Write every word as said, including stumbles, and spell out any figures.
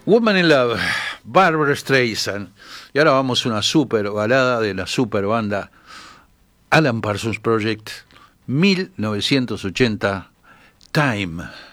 Woman in Love, Barbra Streisand. Y ahora vamos a una super balada de la super banda Alan Parsons Project, mil novecientos ochenta, Time.